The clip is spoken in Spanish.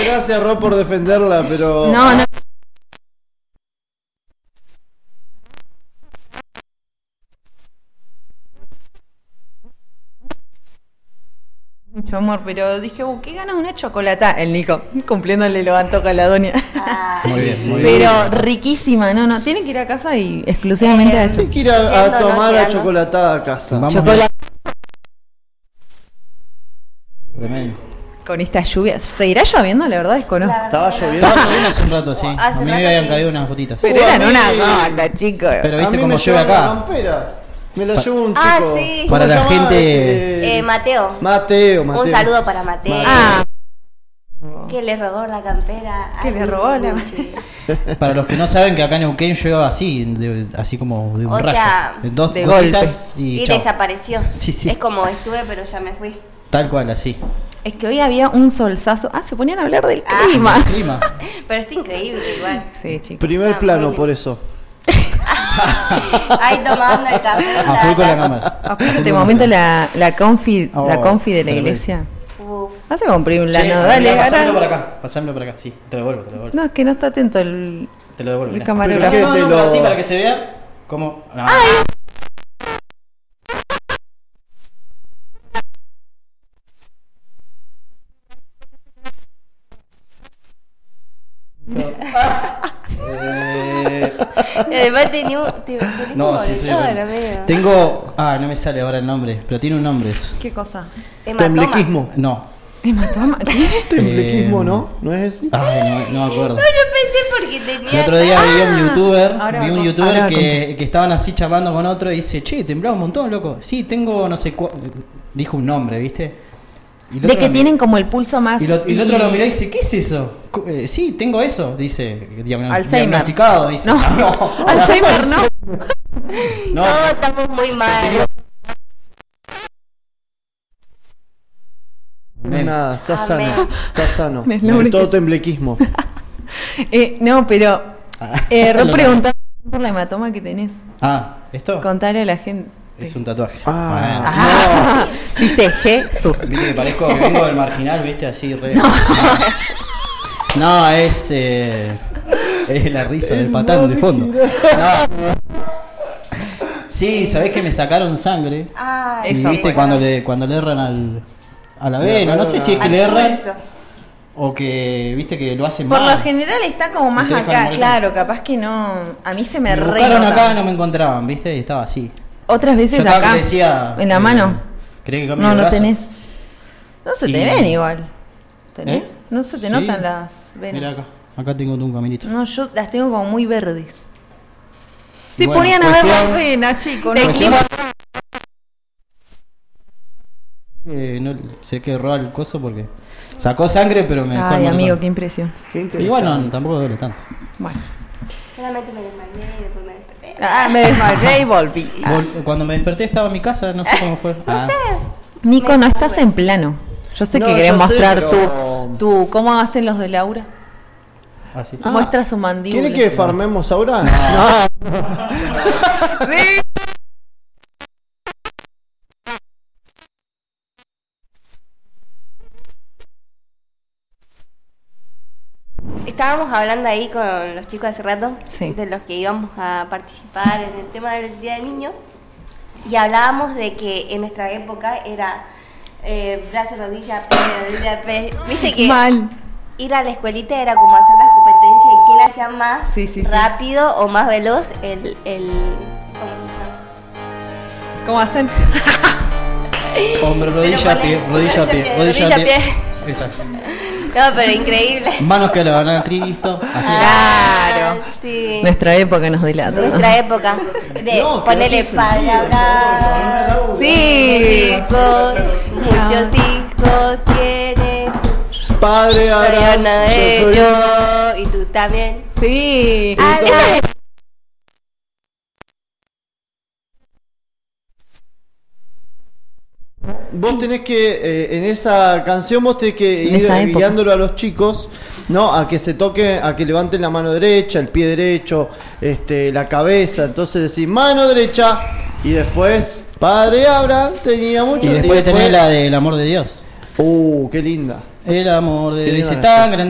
Gracias, Ro, por defenderla, pero... No. Mucho amor, pero dije, qué ganas una chocolata. El Nico, cumpliéndole lo antoja a la doña. Muy bien, muy Pero bien. riquísima, no, tienen que ir a casa y exclusivamente a eso. Hay que ir a tomar la chocolatada a casa. Vamos. Chocolate Tremendo. con esta lluvia. ¿Seguirá lloviendo? La verdad desconozco. Estaba lloviendo. Estaba lloviendo hace un rato, sí. A Hace mí rato me habían sí. caído unas gotitas. Pero eran una banda, chicos. Pero A viste mí cómo me llueve llevan la acá. campera. Me la llevó un chico. Ah, sí. Para ¿Cómo la se llama? gente- Mateo. Mateo. Un saludo para Mateo. Ah, Que le robó la campera. Que le robó la- Gucci. Para los que no saben que acá en Neuquén llueva así, así como de un O rayo. sea, De dos de gotitas y Y chao. desapareció. Sí. Es como estuve, pero ya me fui. Tal cual, así. es que hoy había un solzazo. Se ponían a hablar del Ah. clima. El clima. Pero está increíble igual. Sí, chicos. Primer Ah, plano, muy por bien. eso. Ahí tomando el café. A full con la cámara. Aparte este momento la confi de la tremendo. iglesia. Uf. Hace como un plano, Che, dale, mirá, pasámelo por ahora. acá. Pasámelo por acá, sí. Te lo devuelvo. No, es que no está atento el Te lo devuelvo. mirá. camarógrafo. Pero No, que te pero lo- así para que se vea como... No. Y además tenía un. No, sí, sí. Bueno. Tengo... no me sale ahora el nombre, pero tiene un nombre eso. ¿Qué cosa? Temblequismo. No. Hematoma. ¿Qué? Temblequismo, ¿no? ¿No es así? Ay, no me acuerdo. No, yo pensé porque tenía. El otro día vi un youtuber, ahora vi un va- youtuber ahora va que estaban así charlando con otro y dice, che, temblaba un montón, loco. Sí, tengo no sé cuál. Dijo un nombre, ¿viste? Y el De otro que lo tienen miró- como el pulso más. y el otro lo miró y dice, ¿qué es eso? Sí, tengo eso. Dice, Alzheimer. diagnosticado. Dice, No. Alzheimer, no. No, No, estamos muy mal. No es nada, está Amén. sano. Está sano. Me lo Todo que- temblequismo. No, pero. Ro Lo- preguntaba por la hematoma que tenés. ¿esto? Contale a la gente. Es un tatuaje. Ah, dice Jesús. Bueno. Viste que parezco que vengo del marginal, viste, así re. No, es la risa del patán de fondo. No. Sí, sabés que me sacaron sangre. Ay, Y Eso, viste bueno. cuando le erran a la vena, no sé si es que al le erran pulso. o que viste que lo hacen Por mal. lo general está como más Te dejan acá, morir. claro, capaz que no. A mí se me Me re buscaron nota. acá, no me encontraban, viste, y estaba así. Otras veces Yo estaba acá. que decía, en la mano. ¿querés que cambie No, el no brazo? tenés. No se te Y- ven igual. ¿Tenés? ¿Eh? No se te Sí. notan las venas. Mira acá tengo un caminito. No, yo las tengo como muy verdes. Se Bueno, ponían a ver cuestión- las venas, chicos. De No, clima. No sé que roba el coso porque sacó sangre, pero me dejó Ay, el amigo, moretón. qué impresión. Qué Y interesante. bueno, tampoco duele tanto. Bueno. Solamente me desmayé y después me desperté. Me desmayé y volví. Cuando me desperté estaba en mi casa, no sé cómo fue. Nico, no estás en plano. Yo sé No, que querés yo sé, mostrar pero- tu. ¿Cómo hacen los de Laura? Así. Muestra su mandíbula. ¿Quiere que farmemos ahora? Sí. Estábamos hablando ahí con los chicos hace rato, Sí. de los que íbamos a participar en el tema del Día del Niño, y hablábamos de que en nuestra época era brazo, rodilla, pie, rodilla, pie. Viste que Mal. ir a la escuelita era como hacer las competencias y quién hacía más Sí, sí, sí. rápido o más veloz el ¿cómo se llama? ¿Cómo hacen? Hombro, Pero rodilla, ponle- pie, rodilla, pie, rodilla, rodilla, pie. pie. Exacto. No, pero increíble. Manos que alaban a Cristo. Así. Claro. Ah, sí. Nuestra época nos delata. Nuestra época de No, que ponerle no tiene padre sentido, Abraham. Sí. Hijos, muchos hijos tiene. Padre, Soy ahora uno de yo soy ellos y tú también. Sí. Ah, esa es- Vos tenés que, en esa canción vos tenés que En ir esa época. guiándolo a los chicos, ¿no? A que se toque, a que levanten la mano derecha, el pie derecho, la cabeza. Entonces decís mano derecha y después Padre Abraham tenía mucho. Y después tenés la del amor de Dios. Qué linda. El amor de Qué Dios linda es tan canción. grande.